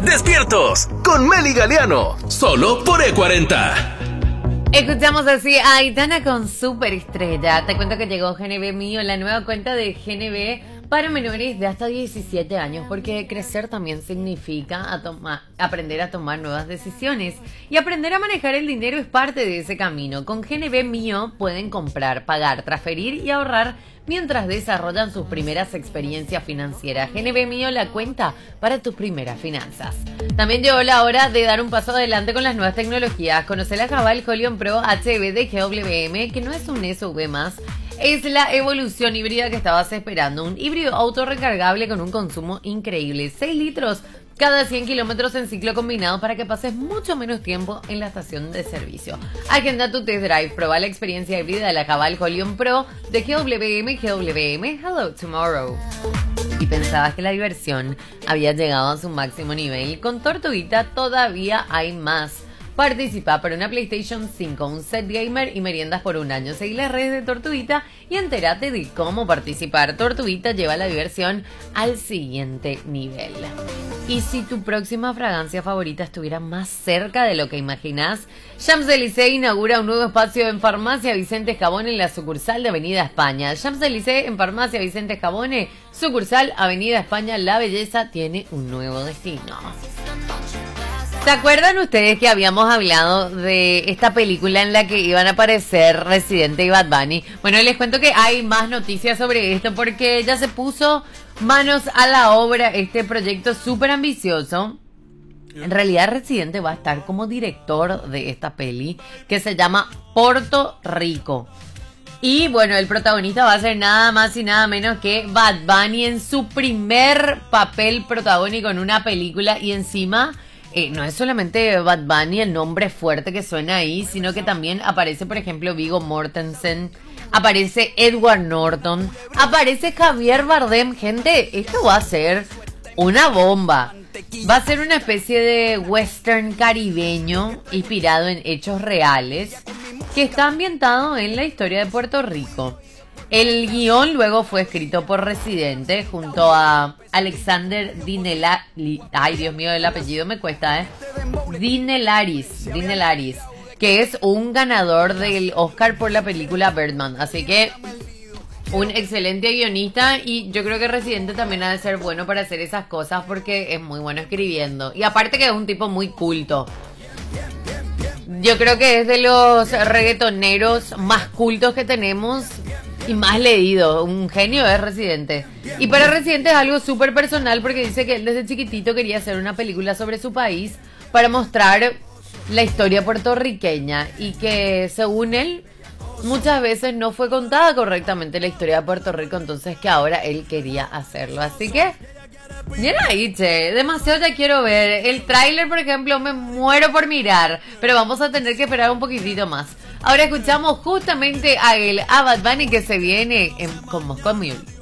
Despiertos con Meli Galeano, solo por E40. Escuchamos así a Aitana con Superestrella. Te cuento que llegó GNB Mío, la nueva cuenta de GNB para menores de hasta 17 años, porque crecer también significa aprender a tomar nuevas decisiones, y aprender a manejar el dinero es parte de ese camino. Con GNB Mío pueden comprar, pagar, transferir y ahorrar mientras desarrollan sus primeras experiencias financieras. GNB Mío, la cuenta para tus primeras finanzas. También llegó la hora de dar un paso adelante con las nuevas tecnologías. Conoce la Haval Holion Pro HB de GWM, que no es un SUV más, es la evolución híbrida que estabas esperando. Un híbrido auto recargable con un consumo increíble. 6 litros cada 100 kilómetros en ciclo combinado para que pases mucho menos tiempo en la estación de servicio. Agenda tu test drive. Proba la experiencia híbrida de la Haval Holion Pro de GWM. Hello Tomorrow. Y pensabas que la diversión había llegado a su máximo nivel. Con Tortuguita todavía hay más. Participa por una PlayStation 5, un set gamer y meriendas por un año. Seguí las redes de Tortuguita y entérate de cómo participar. Tortuguita lleva la diversión al siguiente nivel. Y si tu próxima fragancia favorita estuviera más cerca de lo que imaginás, Champs-Élysées inaugura un nuevo espacio en Farmacia Vicente Scabone en la sucursal de Avenida España. Champs-Élysées en Farmacia Vicente Scabone, sucursal Avenida España. La belleza tiene un nuevo destino. ¿Se acuerdan ustedes que habíamos hablado de esta película en la que iban a aparecer Residente y Bad Bunny? Bueno, les cuento que hay más noticias sobre esto porque ya se puso manos a la obra este proyecto súper ambicioso. En realidad Residente va a estar como director de esta peli que se llama Puerto Rico. Y bueno, el protagonista va a ser nada más y nada menos que Bad Bunny en su primer papel protagónico en una película. Y encima no es solamente Bad Bunny el nombre fuerte que suena ahí, sino que también aparece, por ejemplo, Viggo Mortensen, aparece Edward Norton, aparece Javier Bardem. Gente, esto va a ser una bomba. Va a ser una especie de western caribeño inspirado en hechos reales que está ambientado en la historia de Puerto Rico. El guión luego fue escrito por Residente junto a Alexander Dinelaris. Ay, Dios mío, el apellido me cuesta, Dinelaris, que es un ganador del Oscar por la película Birdman. Así que un excelente guionista, y yo creo que Residente también ha de ser bueno para hacer esas cosas porque es muy bueno escribiendo. Y aparte que es un tipo muy culto. Yo creo que es de los reggaetoneros más cultos que tenemos y más leído. Un genio es Residente. Y para Residente es algo súper personal porque dice que él desde chiquitito quería hacer una película sobre su país para mostrar la historia puertorriqueña, y que según él muchas veces no fue contada correctamente la historia de Puerto Rico, entonces que ahora él quería hacerlo. Así que bien ahí, che, demasiado ya quiero ver. El tráiler, por ejemplo, me muero por mirar, pero vamos a tener que esperar un poquitito más. Ahora escuchamos justamente a Bad Bunny, que se viene con Moscow Mule.